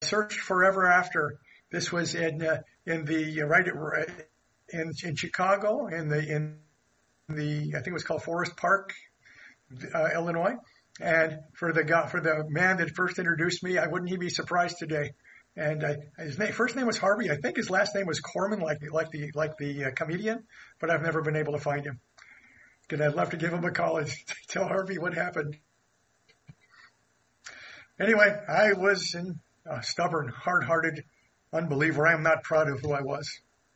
searched forever after. This was in Chicago, in the I think it was called Forest Park, Illinois. And for the man that first introduced me, wouldn't he be surprised today? And his first name was Harvey. I think his last name was Corman, like the comedian. But I've never been able to find him. Because I'd love to give him a call and tell Harvey what happened. Anyway, I was a stubborn, hard-hearted unbeliever. I am not proud of who I was.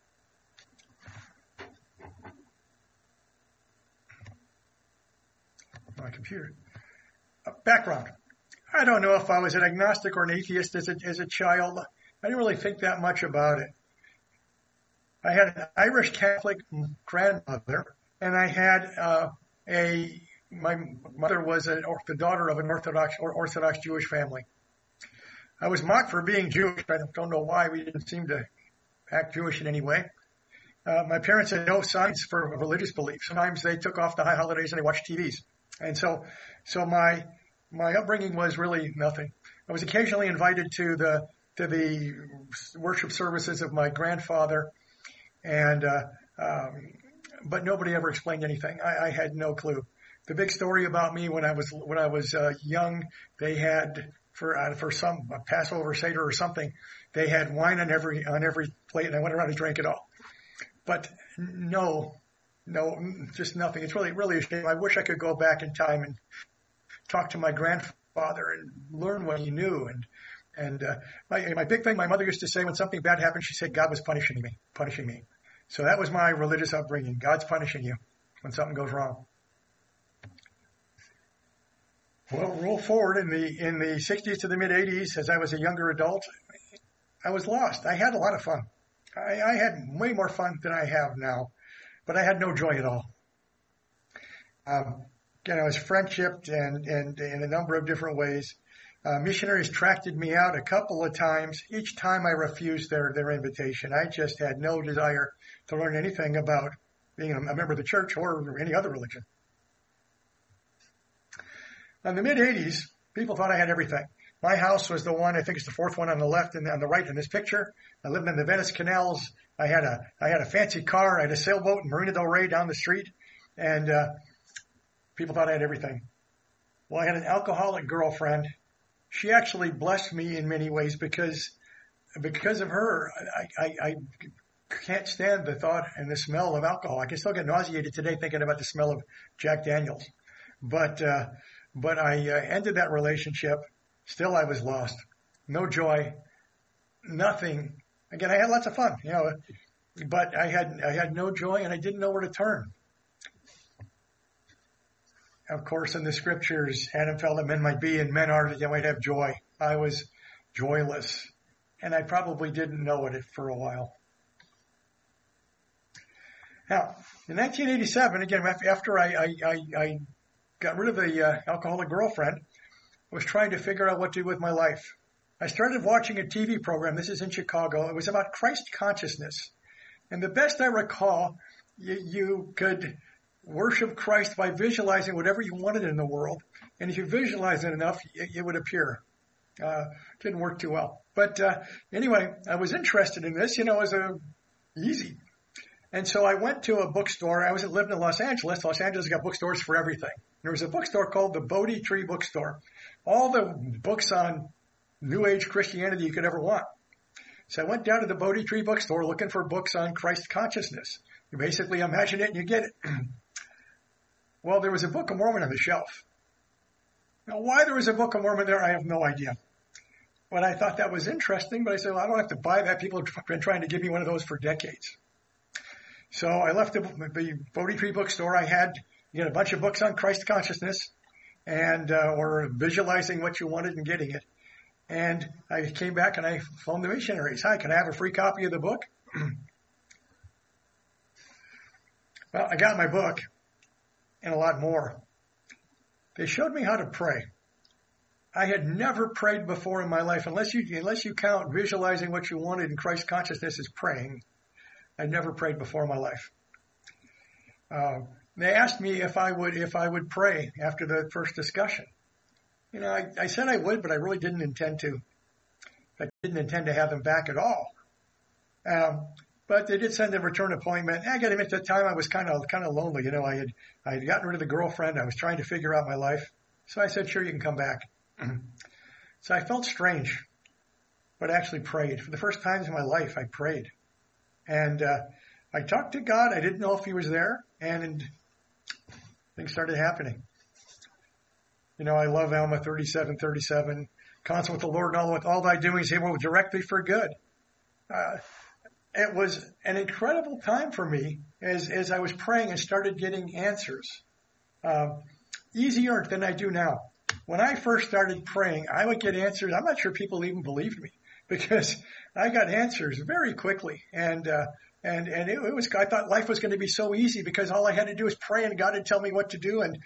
My computer. Background. I don't know if I was an agnostic or an atheist as a child. I didn't really think that much about it. I had an Irish Catholic grandmother, and I had my mother was the daughter of an Orthodox Jewish family. I was mocked for being Jewish. I don't know why. We didn't seem to act Jewish in any way. My parents had no signs for religious beliefs. Sometimes they took off the high holidays and they watched TVs. And so my upbringing was really nothing. I was occasionally invited to the worship services of my grandfather, and but nobody ever explained anything. I had no clue. The big story about me when I was young, they had for some Passover Seder or something, they had wine on every plate, and I went around and drank it all. But no, just nothing. It's really a shame. I wish I could go back in time and talk to my grandfather and learn what he knew. And my big thing, my mother used to say when something bad happened, she said God was punishing me. So that was my religious upbringing. God's punishing you when something goes wrong. Well, roll forward in the 60s to the mid 80s, as I was a younger adult, I was lost. I had a lot of fun. I had way more fun than I have now, but I had no joy at all. Again, I was friendshipped and in a number of different ways. Missionaries tracked me out a couple of times. Each time I refused their invitation. I just had no desire to learn anything about being a member of the church or any other religion. In the mid-'80s, people thought I had everything. My house was the one, I think it's the fourth one on the left and on the right in this picture. I lived in the Venice canals. I had a fancy car. I had a sailboat in Marina del Rey down the street. And people thought I had everything. Well, I had an alcoholic girlfriend. She actually blessed me in many ways because of her. I can't stand the thought and the smell of alcohol. I can still get nauseated today thinking about the smell of Jack Daniels. But I ended that relationship. Still, I was lost. No joy, nothing. Again, I had lots of fun, but I had no joy and I didn't know where to turn. Of course, in the scriptures, Adam felt that men might be and men are that they might have joy. I was joyless, and I probably didn't know it for a while. Now, in 1987, again, after I got rid of the alcoholic girlfriend, I was trying to figure out what to do with my life. I started watching a TV program. This is in Chicago. It was about Christ consciousness. And the best I recall, you could worship Christ by visualizing whatever you wanted in the world. And if you visualize it enough, it would appear. Didn't work too well. But anyway, I was interested in this. It was easy. And so I went to a bookstore. I was living in Los Angeles. Los Angeles got bookstores for everything. There was a bookstore called the Bodhi Tree Bookstore. All the books on New Age Christianity you could ever want. So I went down to the Bodhi Tree Bookstore looking for books on Christ consciousness. You basically imagine it and you get it. Well, there was a Book of Mormon on the shelf. Now, why there was a Book of Mormon there, I have no idea. But I thought that was interesting, but I said, well, I don't have to buy that. People have been trying to give me one of those for decades. So I left the Bodhi Tree Bookstore. I had a bunch of books on Christ consciousness and or visualizing what you wanted and getting it. And I came back and I phoned the missionaries. Hi, can I have a free copy of the book? Well, I got my book and a lot more. They showed me how to pray. I had never prayed before in my life, unless you count visualizing what you wanted in Christ consciousness as praying. I'd never prayed before in my life. They asked me if I would pray after the first discussion. I said I would, but I really didn't intend to. I didn't intend to have them back at all. But they did send a return appointment. I got him at the time. I was kind of lonely. I had gotten rid of the girlfriend. I was trying to figure out my life. So I said, sure, you can come back. So I felt strange, but I actually prayed. For the first time in my life, I prayed. And I talked to God. I didn't know if he was there. And things started happening. I love Alma 37:37. Constant with the Lord and all thy doings, he will direct thee for good. It was an incredible time for me as I was praying and started getting answers. Easier than I do now. When I first started praying, I would get answers. I'm not sure people even believed me because I got answers very quickly. And it was, I thought life was going to be so easy because all I had to do was pray and God would tell me what to do and,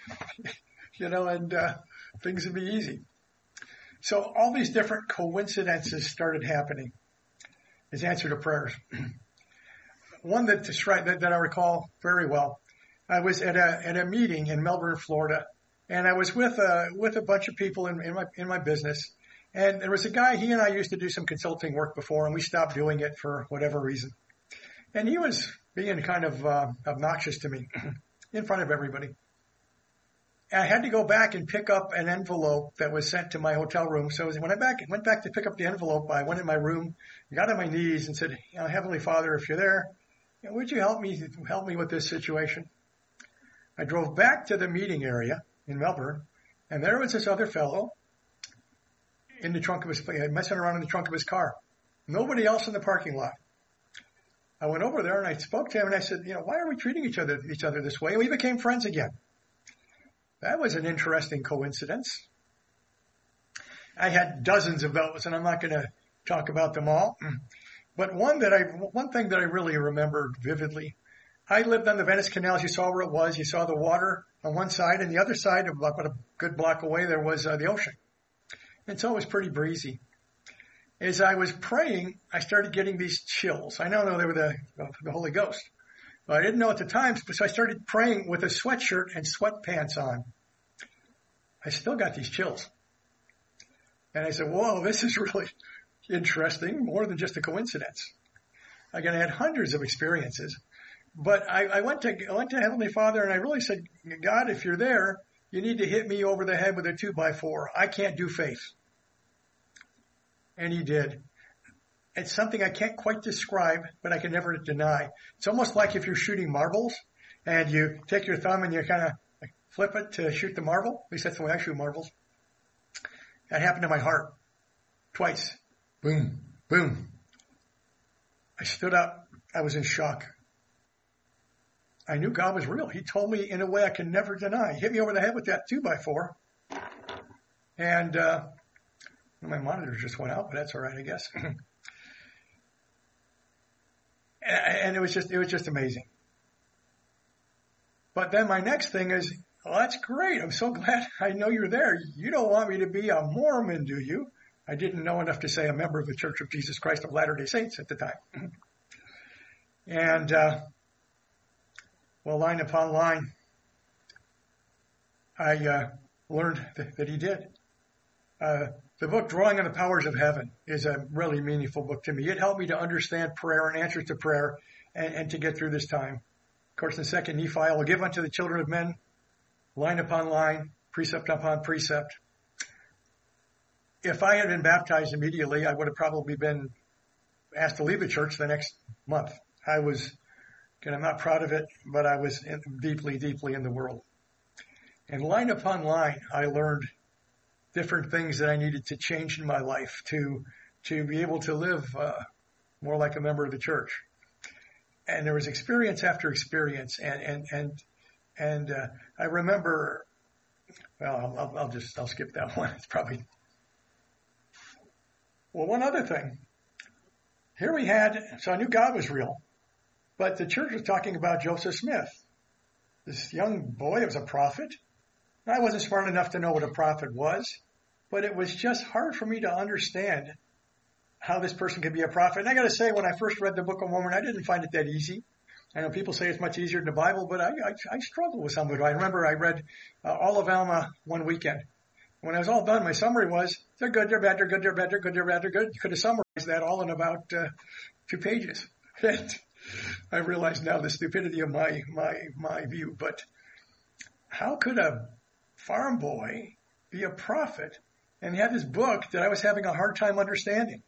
things would be easy. So all these different coincidences started happening as answer to prayers. One that I recall very well, I was at a meeting in Melbourne, Florida, and I was with a bunch of people in my business, and there was a guy. He and I used to do some consulting work before, and we stopped doing it for whatever reason. And he was being kind of obnoxious to me in front of everybody. And I had to go back and pick up an envelope that was sent to my hotel room. So when I went back to pick up the envelope, I went in my room, got on my knees and said, Heavenly Father, if you're there, would you help me with this situation? I drove back to the meeting area in Melbourne, and there was this other fellow in the trunk of his, messing around in the trunk of his car. Nobody else in the parking lot. I went over there and I spoke to him and I said, why are we treating each other this way? And we became friends again. That was an interesting coincidence. I had dozens of those, and I'm not going to talk about them all. But one thing that I really remember vividly, I lived on the Venice Canal. You saw where it was. You saw the water on one side, and the other side, about a good block away, there was the ocean. And so it was pretty breezy. As I was praying, I started getting these chills. I know they were the Holy Ghost. But I didn't know at the time, so I started praying with a sweatshirt and sweatpants on. I still got these chills. And I said, whoa, this is really interesting, more than just a coincidence. Again, I had hundreds of experiences. But I went to Heavenly Father and I really said, God, if you're there, you need to hit me over the head with a 2x4. I can't do faith. And he did. It's something I can't quite describe, but I can never deny. It's almost like if you're shooting marbles and you take your thumb and you kind of flip it to shoot the marble. At least that's the way I shoot marbles. That happened to my heart twice. Boom, boom. I stood up. I was in shock. I knew God was real. He told me in a way I can never deny. He hit me over the head with that 2x4. And my monitor just went out, but that's all right, I guess. And it was just amazing. But then my next thing is, that's great. I'm so glad I know you're there. You don't want me to be a Mormon, do you? I didn't know enough to say a member of the Church of Jesus Christ of Latter-day Saints at the time. And, line upon line, I learned that he did. The book, Drawing on the Powers of Heaven, is a really meaningful book to me. It helped me to understand prayer and answers to prayer and to get through this time. Of course, in 2 Nephi, I will give unto the children of men, line upon line, precept upon precept. If I had been baptized immediately, I would have probably been asked to leave the church the next month. I'm not proud of it, but I was deeply, deeply in the world. And line upon line, I learned different things that I needed to change in my life to be able to live more like a member of the church. And there was experience after experience, and I remember. Well, I'll skip that one. It's probably. Well, one other thing. Here we had. So I knew God was real, but the church was talking about Joseph Smith, this young boy that was a prophet. I wasn't smart enough to know what a prophet was, but it was just hard for me to understand how this person could be a prophet. And I got to say, when I first read the Book of Mormon, I didn't find it that easy. I know people say it's much easier than the Bible, but I struggled with some of it. I remember I read all of Alma one weekend, When I was all done, my summary was, they're good, they're bad, they're good, they're bad, they're good, they're bad, they're good. You could have summarized that all in about 2 pages. And I realize now the stupidity of my view, but how could a farm boy be a prophet and have this book that I was having a hard time understanding?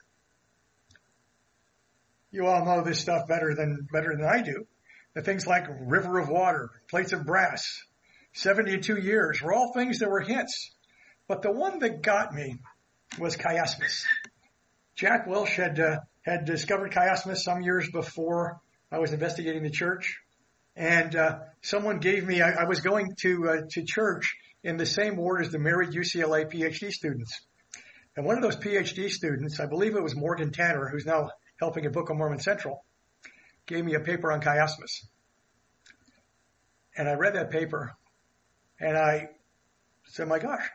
You all know this stuff better than I do. The things like river of water, plates of brass, 72 years were all things that were hints. But the one that got me was chiasmus. Jack Welch had discovered chiasmus some years before I was investigating the church. And someone gave me, I was going to church in the same ward as the married UCLA PhD students. And one of those PhD students, I believe it was Morgan Tanner, who's now helping at Book of Mormon Central, gave me a paper on chiasmus. And I read that paper, and I said, my gosh,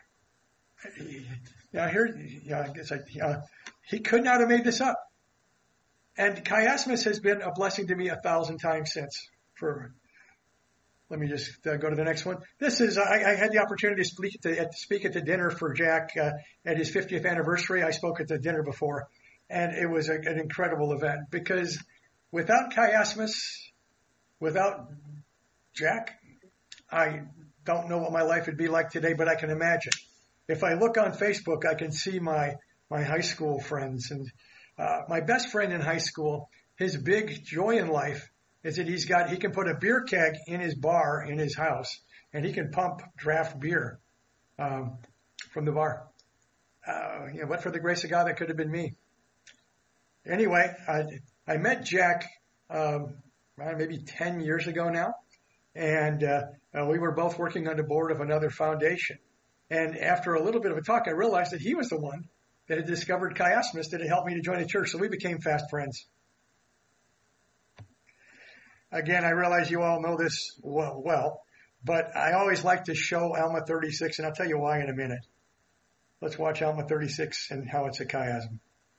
he could not have made this up. And chiasmus has been a blessing to me 1,000 times since. Let me just go to the next one. This is, I had the opportunity to speak at the dinner for Jack at his 50th anniversary. I spoke at the dinner before, and it was an incredible event because without chiasmus, without Jack, I don't know what my life would be like today, but I can imagine. If I look on Facebook, I can see my high school friends. And my best friend in high school, his big joy in life is that he can put a beer keg in his bar in his house, and he can pump draft beer from the bar. But for the grace of God, that could have been me. Anyway, I met Jack maybe 10 years ago now, and we were both working on the board of another foundation. And after a little bit of a talk, I realized that he was the one that had discovered chiasmus that had helped me to join the church. So we became fast friends. Again, I realize you all know this well, but I always like to show Alma 36, and I'll tell you why in a minute. Let's watch Alma 36 and how it's a chiasm.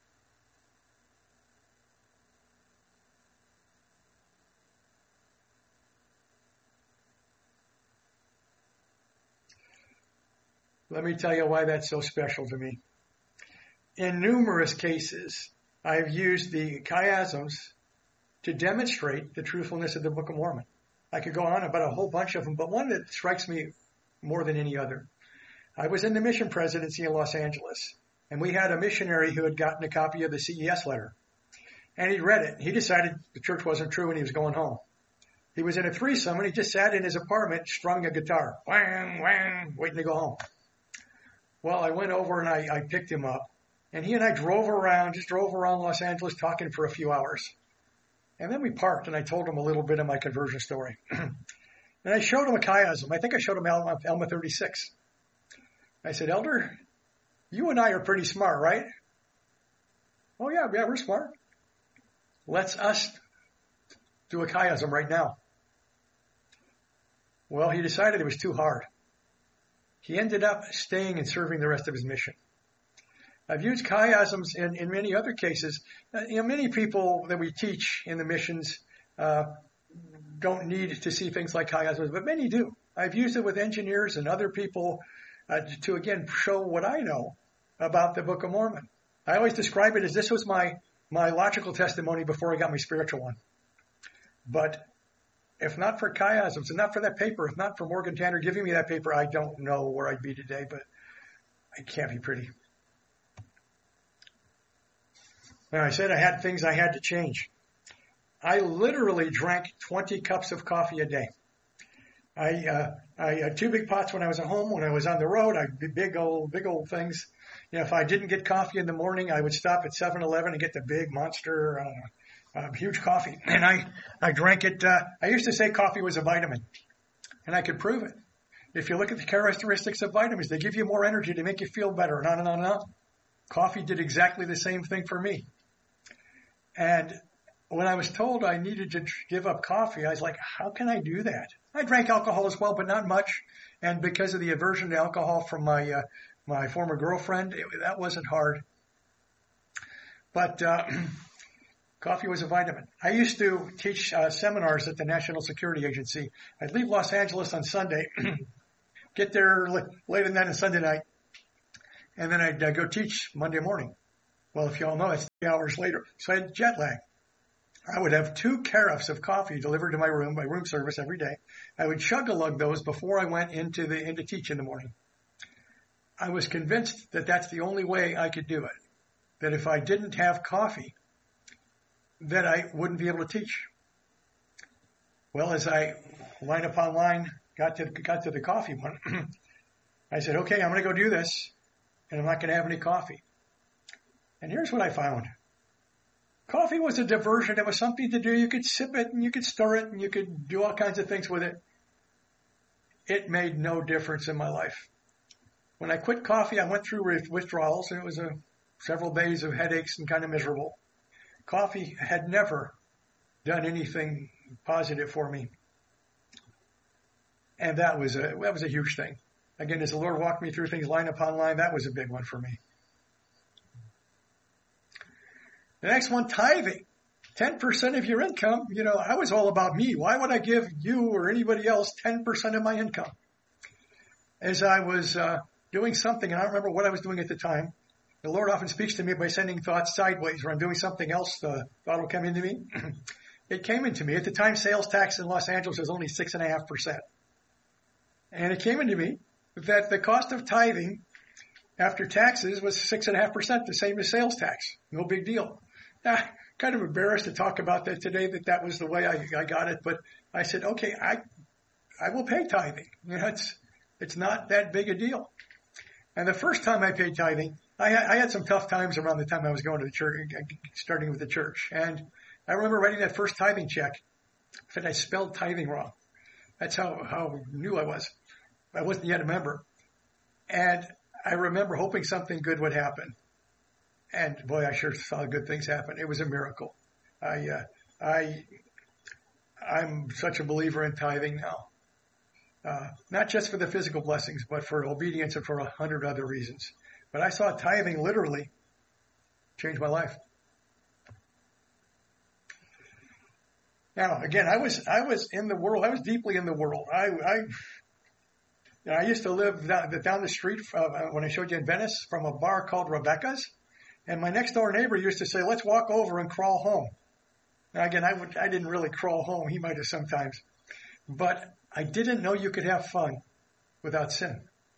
Let me tell you why that's so special to me. In numerous cases, I've used the chiasms to demonstrate the truthfulness of the Book of Mormon. I could go on about a whole bunch of them, but one that strikes me more than any other. I was in the mission presidency in Los Angeles, and we had a missionary who had gotten a copy of the CES letter. And he read it. He decided the church wasn't true and he was going home. He was in a threesome and he just sat in his apartment, strung a guitar, whang, whang, waiting to go home. Well, I went over and I picked him up, and he and I drove around Los Angeles talking for a few hours. And then we parked, and I told him a little bit of my conversion story. And I showed him a chiasm. I think I showed him Alma 36. I said, Elder, you and I are pretty smart, right? Oh, yeah, we're smart. Let's us do a chiasm right now. Well, he decided it was too hard. He ended up staying and serving the rest of his mission. I've used chiasms in many other cases. Many people that we teach in the missions don't need to see things like chiasms, but many do. I've used it with engineers and other people to, again, show what I know about the Book of Mormon. I always describe it as this was my logical testimony before I got my spiritual one. But if not for chiasms, and not for that paper, if not for Morgan Tanner giving me that paper, I don't know where I'd be today, but it can't be pretty. Now, I said I had things I had to change. I literally drank 20 cups of coffee a day. I had 2 big pots when I was at home. When I was on the road, I did big old things. If I didn't get coffee in the morning, I would stop at 7-Eleven and get the big monster, huge coffee. And I drank it. I used to say coffee was a vitamin, and I could prove it. If you look at the characteristics of vitamins, they give you more energy to make you feel better, and on and on and on. Coffee did exactly the same thing for me. And when I was told I needed to give up coffee, I was like, how can I do that? I drank alcohol as well, but not much. And because of the aversion to alcohol from my former girlfriend, that wasn't hard. But coffee was a vitamin. I used to teach seminars at the National Security Agency. I'd leave Los Angeles on Sunday, get there late at night on Sunday night, and then I'd go teach Monday morning. Well, if you all know, it's 3 hours later. So I had jet lag. I would have 2 carafes of coffee delivered to my room by room service every day. I would chug-a-lug those before I went into teach in the morning. I was convinced that that's the only way I could do it. That if I didn't have coffee, that I wouldn't be able to teach. Well, as I line upon line got to the coffee one, I said, okay, I'm going to go do this, and I'm not going to have any coffee. And here's what I found. Coffee was a diversion. It was something to do. You could sip it, and you could stir it, and you could do all kinds of things with it. It made no difference in my life. When I quit coffee, I went through withdrawals, and it was several days of headaches and kind of miserable. Coffee had never done anything positive for me. And that was a huge thing. Again, as the Lord walked me through things line upon line, that was a big one for me. The next one, tithing. 10% of your income. I was all about me. Why would I give you or anybody else 10% of my income? As I was doing something, and I don't remember what I was doing at the time, the Lord often speaks to me by sending thoughts sideways. Where I'm doing something else, the thought will come into me. It came into me. At the time, sales tax in Los Angeles was only 6.5%. And it came into me that the cost of tithing after taxes was 6.5%, the same as sales tax. No big deal. Kind of embarrassed to talk about that today, that was the way I got it. But I said, okay, I will pay tithing. It's not that big a deal. And the first time I paid tithing, I had some tough times around the time I was going to the church, starting with the church. And I remember writing that first tithing check. In fact, I spelled tithing wrong. That's how new I was. I wasn't yet a member. And I remember hoping something good would happen. And boy, I sure saw good things happen. It was a miracle. I'm such a believer in tithing now. Not just for the physical blessings, but for obedience and for 100 other reasons. But I saw tithing literally change my life. Now, again, I was in the world. I was deeply in the world. I used to live down the street when I showed you in Venice from a bar called Rebecca's. And my next door neighbor used to say, let's walk over and crawl home. Now, again, I didn't really crawl home. He might have sometimes. But I didn't know you could have fun without sin.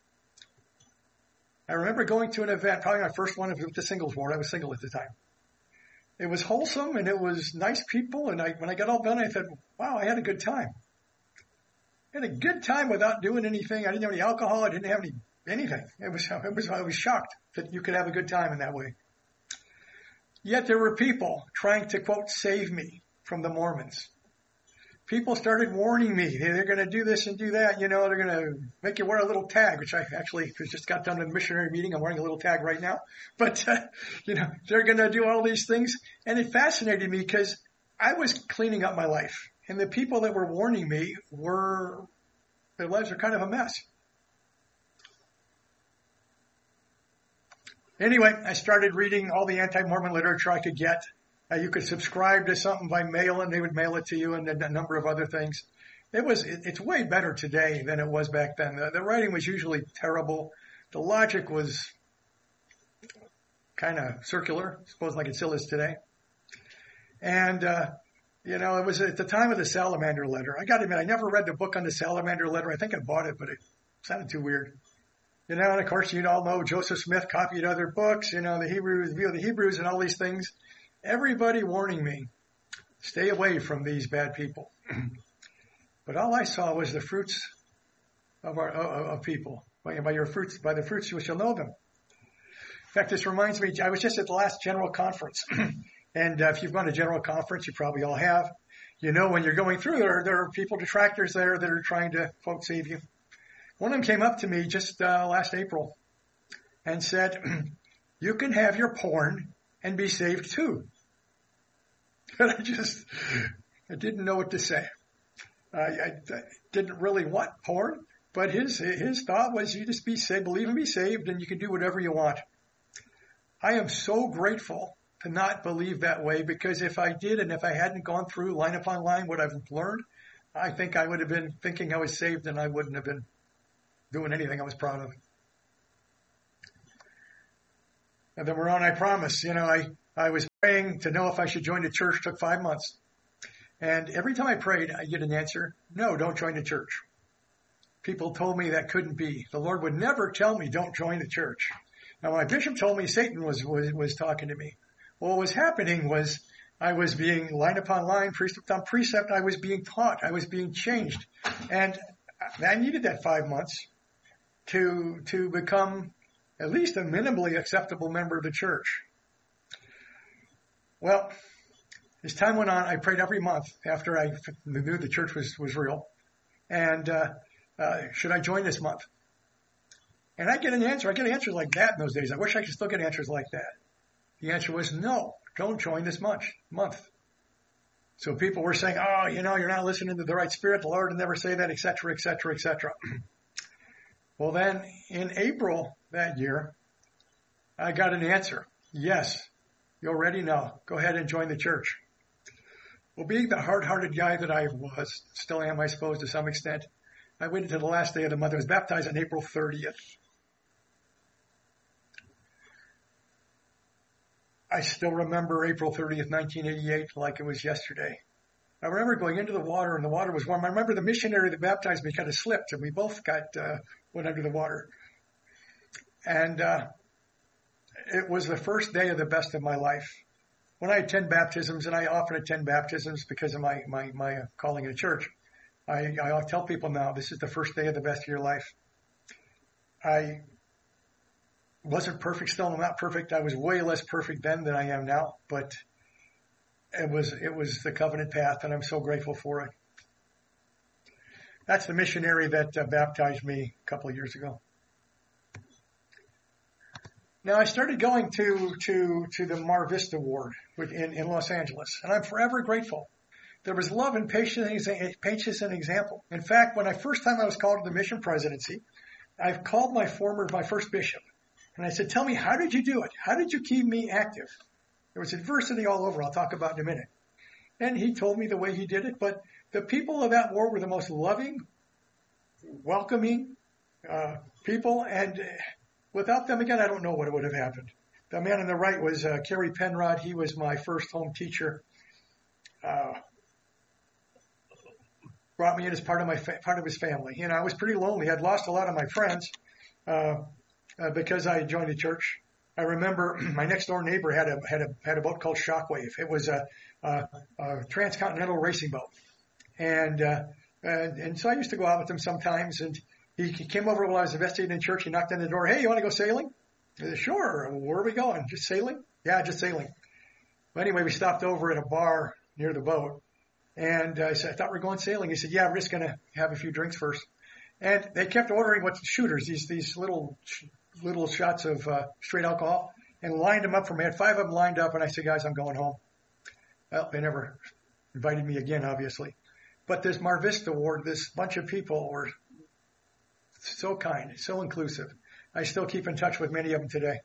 I remember going to an event, probably my first one with the singles ward. I was single at the time. It was wholesome and it was nice people. And when I got all done, I said, wow, I had a good time. I had a good time without doing anything. I didn't have any alcohol. I didn't have anything. I was shocked that you could have a good time in that way. Yet there were people trying to, quote, save me from the Mormons. People started warning me. They're going to do this and do that. They're going to make you wear a little tag, which I actually just got done in a missionary meeting. I'm wearing a little tag right now. But, they're going to do all these things. And it fascinated me because I was cleaning up my life. And the people that were warning me their lives are kind of a mess. Anyway, I started reading all the anti-Mormon literature I could get. You could subscribe to something by mail and they would mail it to you and a number of other things. It's way better today than it was back then. The writing was usually terrible. The logic was kind of circular, I suppose, like it still is today. And, it was at the time of the Salamander letter. I got to admit, I never read the book on the Salamander letter. I think I bought it, but it sounded too weird. And of course, you all know Joseph Smith copied other books, the Hebrews, View of the Hebrews and all these things. Everybody warning me, stay away from these bad people. But all I saw was the fruits of people. By the fruits you shall know them. In fact, this reminds me, I was just at the last general conference. And if you've gone to general conference, you probably all have. When you're going through there are people, detractors there that are trying to, quote, save you. One of them came up to me just last April and said, you can have your porn and be saved too. And I didn't know what to say. I didn't really want porn, but his thought was you just be saved, believe and be saved, and you can do whatever you want. I am so grateful to not believe that way, because if I did and if I hadn't gone through line upon line what I've learned, I think I would have been thinking I was saved and I wouldn't have been doing anything I was proud of. And then Moroni, I promise, I was praying to know if I should join the church. It took 5 months. And every time I prayed, I get an answer, no, don't join the church. People told me that couldn't be. The Lord would never tell me, don't join the church. Now, my bishop told me Satan was talking to me. What was happening was I was being line upon line, precept on precept. I was being taught. I was being changed. And I needed that 5 months to become at least a minimally acceptable member of the church. Well, as time went on, I prayed every month after I knew the church was real. And should I join this month? And I get an answer. I get answers like that in those days. I wish I could still get answers like that. The answer was no, don't join this month. So people were saying, oh, you're not listening to the right spirit. The Lord would never say that, et cetera, et cetera, et cetera. Well, then in April that year, I got an answer. Yes, you're ready now. Go ahead and join the church. Well, being the hard-hearted guy that I was, still am, I suppose, to some extent, I waited until the last day of the month. I was baptized on April 30th. I still remember April 30th, 1988, like it was yesterday. I remember going into the water, and the water was warm. I remember the missionary that baptized me kind of slipped, and we both went under the water. And it was the first day of the best of my life. When I attend baptisms, and I often attend baptisms because of my calling in a church, I tell people now, this is the first day of the best of your life. I wasn't perfect, still not perfect. I was way less perfect then than I am now, but it was the covenant path, and I'm so grateful for it. That's the missionary that baptized me a couple of years ago. Now, I started going to the Mar Vista Ward in Los Angeles, and I'm forever grateful. There was love and patience and example. In fact, when first time I was called to the mission presidency, I called my first bishop, and I said, tell me, how did you do it? How did you keep me active? There was adversity all over. I'll talk about in a minute. And he told me the way he did it, but the people of that ward were the most loving, welcoming people, and without them, again, I don't know what would have happened. The man on the right was Kerry Penrod. He was my first home teacher. Brought me in as part of his family. I was pretty lonely. I'd lost a lot of my friends because I had joined the church. I remember my next door neighbor had a boat called Shockwave. It was a transcontinental racing boat, and so I used to go out with him sometimes. And he came over while I was investigating in church. He knocked on the door. Hey, you want to go sailing? I said, sure. Where are we going? Just sailing? Yeah, just sailing. But anyway, we stopped over at a bar near the boat. And I said, I thought we were going sailing. He said, yeah, we're just going to have a few drinks first. And they kept ordering shooters, these little shots of straight alcohol, and lined them up for me. I had 5 of them lined up, and I said, guys, I'm going home. Well, they never invited me again, obviously. But this Mar Vista Ward, this bunch of people were so kind, so inclusive. I still keep in touch with many of them today.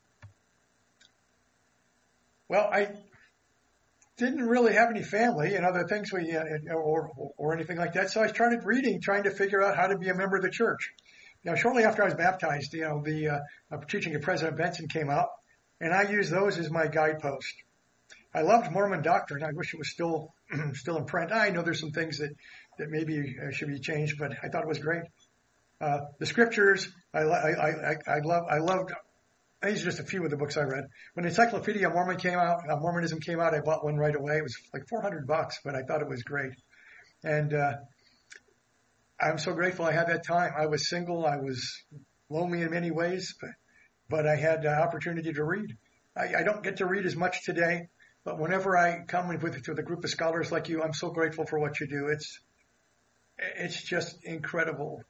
Well, I didn't really have any family and other things or anything like that. So I started reading, trying to figure out how to be a member of the church. Now, shortly after I was baptized, the teaching of President Benson came out, and I used those as my guidepost. I loved Mormon doctrine. I wish it was still in print. I know there's some things that maybe should be changed, but I thought it was great. The scriptures, I loved. These are just a few of the books I read. When Encyclopedia Mormonism came out, I bought one right away. It was like $400, but I thought it was great. And I'm so grateful I had that time. I was single. I was lonely in many ways, but I had the opportunity to read. I don't get to read as much today, but whenever I come with a group of scholars like you, I'm so grateful for what you do. It's just incredible.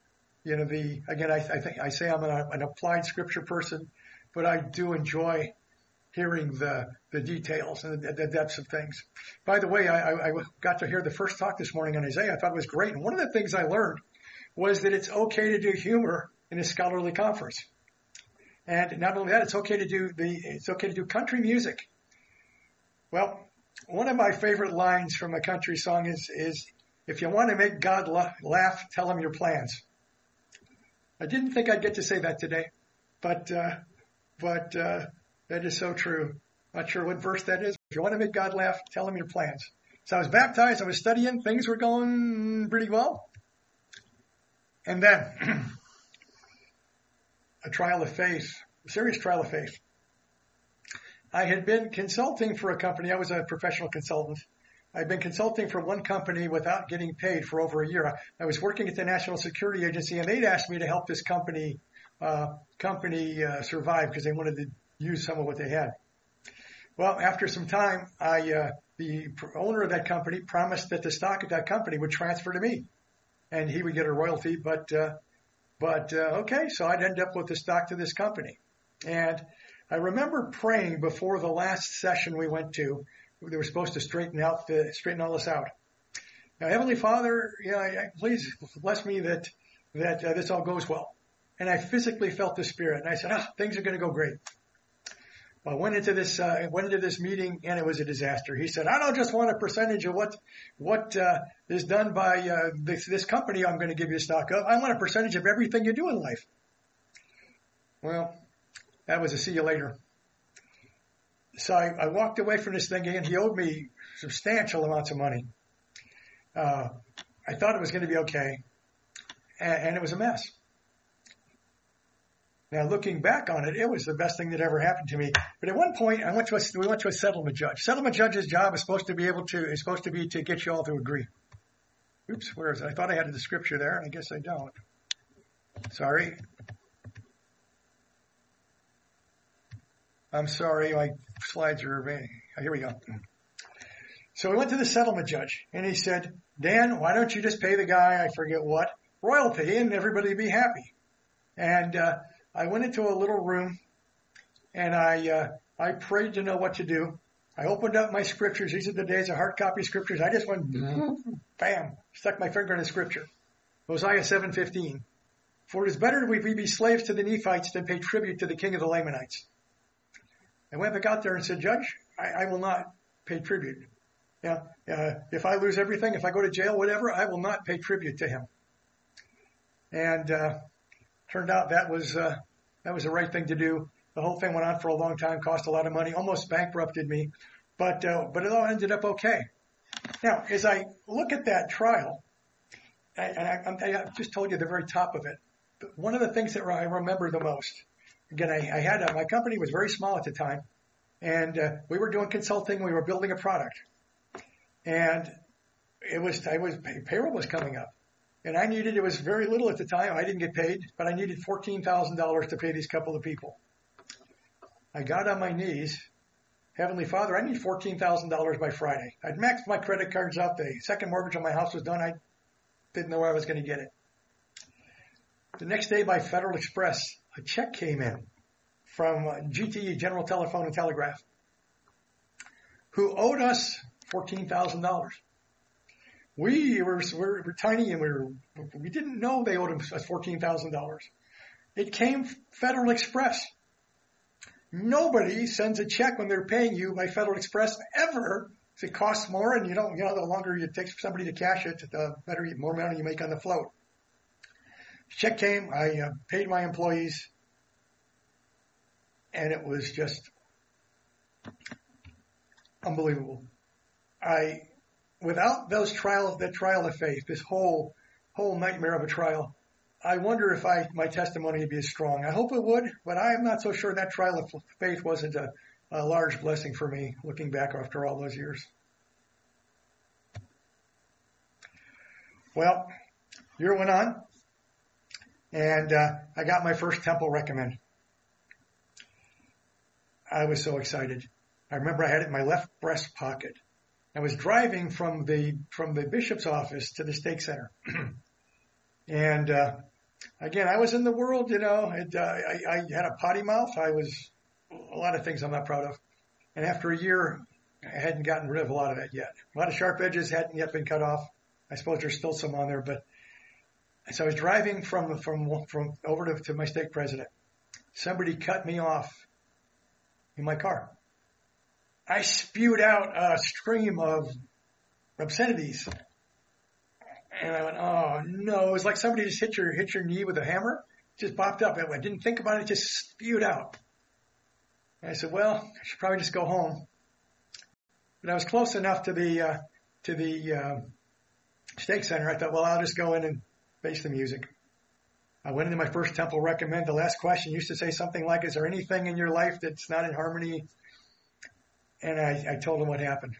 I say I'm an applied scripture person, but I do enjoy hearing the details and the depths of things. By the way, I got to hear the first talk this morning on Isaiah. I thought it was great. And one of the things I learned was that it's okay to do humor in a scholarly conference. And not only that, it's okay to do country music. Well, one of my favorite lines from a country song is if you want to make God laugh, tell him your plans. I didn't think I'd get to say that today, but That is so true. Not sure what verse that is. If you want to make God laugh, tell him your plans. So I was baptized. I was studying. Things were going pretty well. And then a trial of faith, a serious trial of faith. I had been consulting for a company. I was a professional consultant. I'd been consulting for one company without getting paid for over a year. I was working at the National Security Agency, and they'd asked me to help this company survive because they wanted to use some of what they had. Well, after some time, the owner of that company promised that the stock of that company would transfer to me, and he would get a royalty. But okay, so I'd end up with the stock to this company. And I remember praying before the last session we went to. They were supposed to straighten all this out. Now, Heavenly Father, please bless me that this all goes well. And I physically felt the Spirit, and I said, things are going to go great. Well, I went into this meeting, and it was a disaster. He said, I don't just want a percentage of what is done by this company I'm going to give you a stock of. I want a percentage of everything you do in life. Well, that was a see you later. So I walked away from this thing, and he owed me substantial amounts of money. I thought it was going to be okay, and it was a mess. Now, looking back on it, it was the best thing that ever happened to me. But at one point, we went to a settlement judge. Settlement judge's job is supposed to be to get you all to agree. Oops, where is it? I thought I had the scripture there, and I guess I don't. Sorry. I'm sorry, my slides are, here we go. So we went to the settlement judge, and he said, Dan, why don't you just pay the guy, I forget what, royalty, and everybody would be happy. And I went into a little room, and I prayed to know what to do. I opened up my scriptures. These are the days of hard copy scriptures. I just went, bam, stuck my finger in a scripture. Hosea 7:15. For it is better that we be slaves to the Nephites than pay tribute to the king of the Lamanites. I went back out there and said, Judge, I will not pay tribute. If I lose everything, if I go to jail, whatever, I will not pay tribute to him. And turned out that was the right thing to do. The whole thing went on for a long time, cost a lot of money, almost bankrupted me, but it all ended up okay. Now, as I look at that trial, I just told you the very top of it. One of the things that I remember the most. Again, I had my company was very small at the time, and we were doing consulting. We were building a product, and payroll was coming up, and it was very little at the time. I didn't get paid, but I needed $14,000 to pay these couple of people. I got on my knees, Heavenly Father, I need $14,000 by Friday. I'd maxed my credit cards out. The second mortgage on my house was done. I didn't know where I was going to get it. The next day, by Federal Express, a check came in from GTE, General Telephone and Telegraph, who owed us $14,000. We were tiny, and we didn't know they owed us $14,000. It came Federal Express. Nobody sends a check when they're paying you by Federal Express ever. It costs more, and the longer it takes for somebody to cash it, the more money you make on the float. Check came, I paid my employees, and it was just unbelievable. Without that trial of faith, this whole nightmare of a trial, I wonder if my testimony would be as strong. I hope it would, but I am not so sure that trial of faith wasn't a large blessing for me, looking back after all those years. Well, year went on, and I got my first temple recommend. I was so excited. I remember I had it in my left breast pocket. I was driving from the bishop's office to the stake center. And again, I was in the world, I had a potty mouth. I was a lot of things I'm not proud of. And after a year, I hadn't gotten rid of a lot of that yet. A lot of sharp edges hadn't yet been cut off. I suppose there's still some on there, but so I was driving from over to my stake president. Somebody cut me off in my car. I spewed out a stream of obscenities. And I went, oh no, it was like somebody just hit your knee with a hammer. It just popped up. I didn't think about it, just spewed out. And I said, well, I should probably just go home. But I was close enough to the stake center. I thought, well, I'll just go in and face the music. I went into my first temple recommend. The last question used to say something like, is there anything in your life that's not in harmony? And I told him what happened.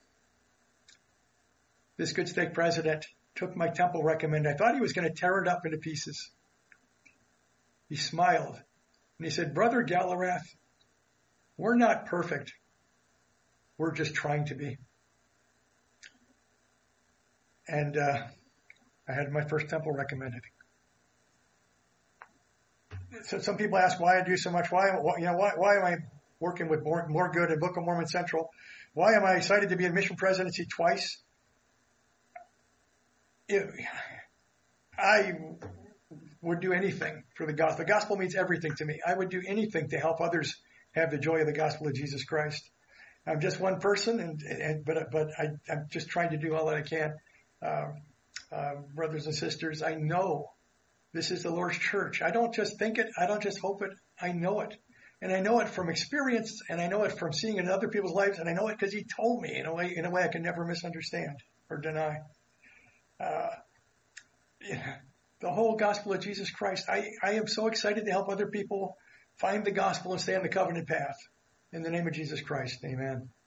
This good stake president took my temple recommend. I thought he was going to tear it up into pieces. He smiled and he said, Brother Gallarath, we're not perfect. We're just trying to be. And I had my first temple recommended. So some people ask why I do so much. Why am I working with More Good and Book of Mormon Central? Why am I excited to be in mission presidency twice? I would do anything for the gospel. The gospel means everything to me. I would do anything to help others have the joy of the gospel of Jesus Christ. I'm just one person, but I'm just trying to do all that I can. Brothers and sisters, I know this is the Lord's church. I don't just think it. I don't just hope it. I know it. And I know it from experience, and I know it from seeing it in other people's lives, and I know it because he told me in a way I can never misunderstand or deny. The whole gospel of Jesus Christ. I am so excited to help other people find the gospel and stay on the covenant path. In the name of Jesus Christ, amen.